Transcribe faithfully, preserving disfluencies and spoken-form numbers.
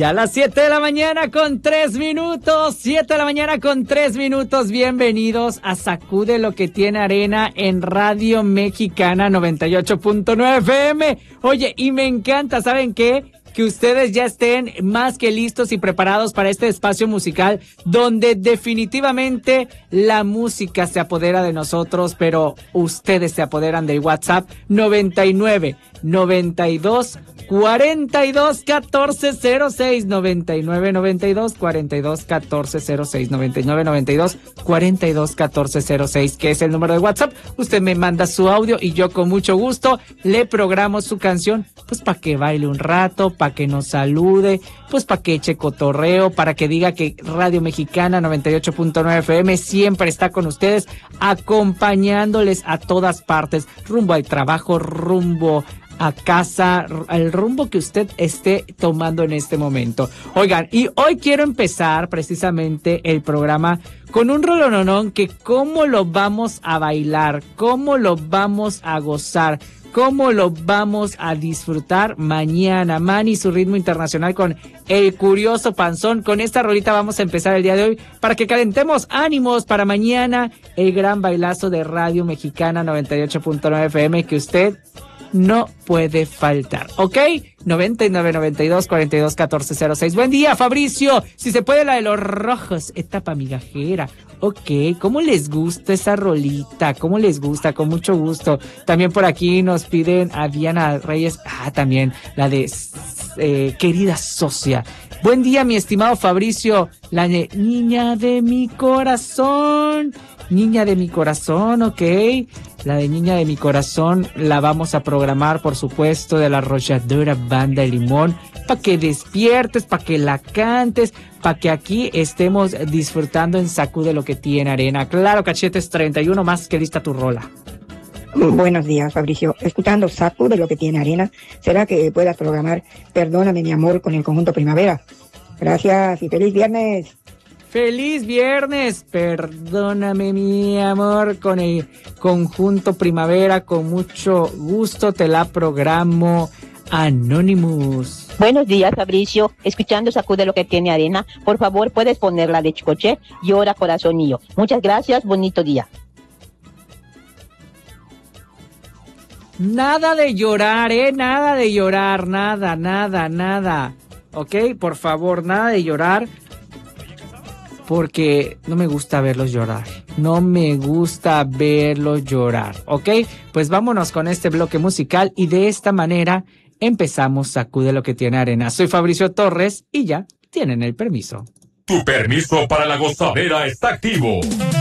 Ya las siete de la mañana con tres minutos, siete de la mañana con tres minutos, bienvenidos a Sacude lo que tiene arena en Radio Mexicana noventa y ocho punto nueve F M. Oye, y me encanta, ¿saben qué? Que ustedes ya estén más que listos y preparados para este espacio musical donde definitivamente la música se apodera de nosotros, pero ustedes se apoderan del WhatsApp noventa y nueve, noventa y dos, cuarenta y dos, catorce cero seis, noventa y nueve, noventa y dos, cuarenta y dos, catorce cero seis, noventa y nueve, noventa y dos, cuarenta y dos, catorce cero seis, que es el número de WhatsApp. Usted me manda su audio y yo con mucho gusto le programo su canción, pues para que baile un rato, para que nos salude, pues para que eche cotorreo, para que diga que Radio Mexicana noventa y ocho punto nueve F M siempre está con ustedes, acompañándoles a todas partes, rumbo al trabajo, rumbo a casa, el rumbo que usted esté tomando en este momento. Oigan, y hoy quiero empezar precisamente el programa con un rolononón que cómo lo vamos a bailar, cómo lo vamos a gozar, cómo lo vamos a disfrutar mañana. Manny, su ritmo internacional con El Curioso Panzón. Con esta rolita vamos a empezar el día de hoy para que calentemos ánimos para mañana el gran bailazo de Radio Mexicana noventa y ocho punto nueve F M que usted no puede faltar, ¿ok? noventa y nueve, noventa y dos, cuarenta y dos, catorce cero seis. Buen día, Fabricio. Si se puede, la de los rojos, etapa migajera. Ok, ¿cómo les gusta esa rolita? ¿Cómo les gusta? Con mucho gusto. También por aquí nos piden a Diana Reyes. Ah, también la de eh, Querida Socia. Buen día, mi estimado Fabricio. La de Niña de mi Corazón. Niña de mi Corazón, ok. La de Niña de mi Corazón la vamos a programar, por supuesto, de la arrolladora Banda de Limón, para que despiertes, para que la cantes, para que aquí estemos disfrutando en Sacude lo que tiene arena. Claro, Cachetes treinta y uno, más que lista tu rola. Buenos días, Fabricio. Escuchando Sacude lo que tiene arena, ¿será que puedas programar Perdóname mi amor con el conjunto Primavera? Gracias y feliz viernes. ¡Feliz viernes! Perdóname, mi amor, con el conjunto Primavera. Con mucho gusto te la programo. Anonymous. Buenos días, Fabricio. Escuchando Sacude lo que tiene arena. Por favor, puedes ponerla de Chicoche. Llora, corazón mío. Muchas gracias. Bonito día. Nada de llorar, ¿eh? Nada de llorar. Nada, nada, nada. ¿Ok? Por favor, nada de llorar. Porque no me gusta verlos llorar, no me gusta verlos llorar, ¿ok? Pues vámonos con este bloque musical y de esta manera empezamos Sacude lo que tiene arena. Soy Fabricio Torres y ya tienen el permiso. Tu permiso para la gozadera está activo.